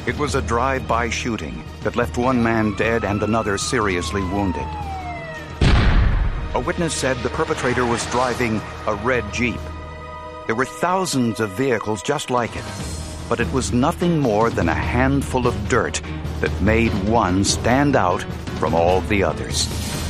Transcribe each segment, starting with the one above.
It was a drive-by shooting that left one man dead and another seriously wounded. A witness said the perpetrator was driving a red Jeep. There were thousands of vehicles just like it, but it was nothing more than a handful of dirt that made one stand out from all the others.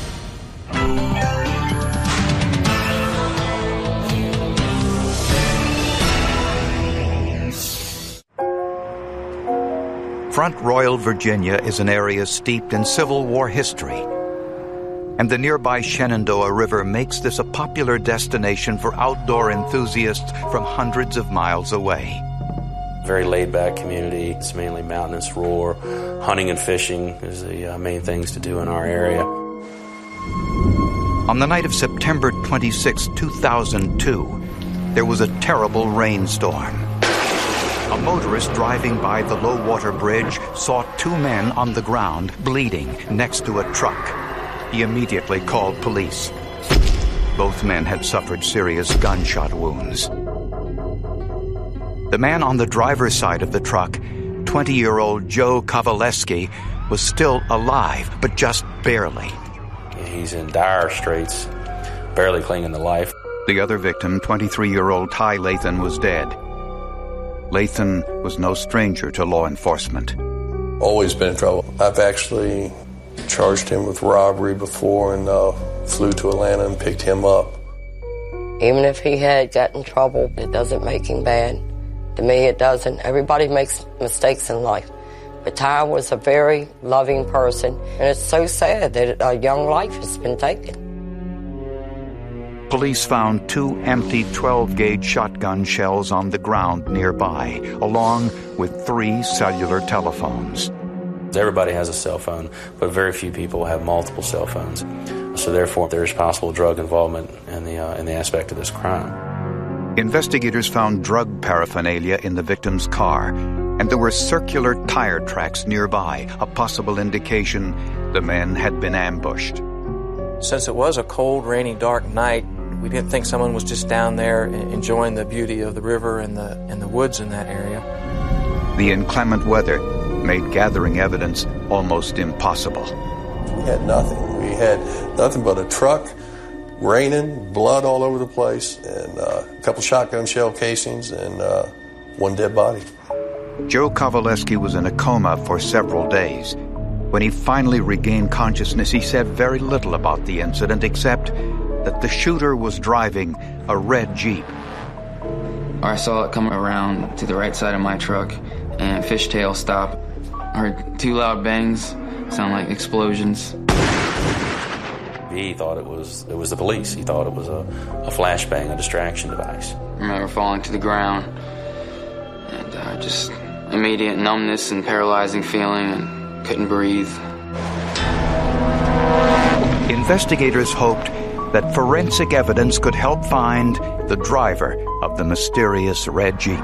Front Royal, Virginia is an area steeped in Civil War history, and the nearby Shenandoah River makes this a popular destination for outdoor enthusiasts from hundreds of miles away. Very laid-back community. It's mainly mountainous roar. Hunting and fishing is the main things to do in our area. On the night of September 26, 2002, there was a terrible rainstorm. A motorist driving by the low-water bridge saw two men on the ground bleeding next to a truck. He immediately called police. Both men had suffered serious gunshot wounds. The man on the driver's side of the truck, 20-year-old Joe Kovaleski, was still alive, but just barely. He's in dire straits, barely clinging to life. The other victim, 23-year-old Ty Lathan, was dead. Lathan was no stranger to law enforcement. Always been in trouble. I've actually charged him with robbery before and flew to Atlanta and picked him up. Even if he had gotten in trouble, it doesn't make him bad. To me, it doesn't. Everybody makes mistakes in life. But Ty was a very loving person, and it's so sad that a young life has been taken. Police found two empty 12-gauge shotgun shells on the ground nearby, along with 3 cellular telephones. Everybody has a cell phone, but very few people have multiple cell phones. So therefore, there is possible drug involvement in the aspect of this crime. Investigators found drug paraphernalia in the victim's car, and there were circular tire tracks nearby, a possible indication the men had been ambushed. Since it was a cold, rainy, dark night, we didn't think someone was just down there enjoying the beauty of the river and the woods in that area. The inclement weather made gathering evidence almost impossible. We had nothing. We had nothing but a truck, raining, blood all over the place, and a couple shotgun shell casings, and one dead body. Joe Kovaleski was in a coma for several days. When he finally regained consciousness, he said very little about the incident except that the shooter was driving a red Jeep. I saw it come around to the right side of my truck and fishtail stop. I heard 2 loud bangs, sound like explosions. He thought it was the police. He thought it was a flashbang, a distraction device. I remember falling to the ground and just immediate numbness and paralyzing feeling and couldn't breathe. Investigators hoped that forensic evidence could help find the driver of the mysterious red Jeep.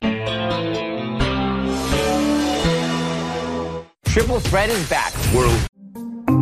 Triple Threat is back. World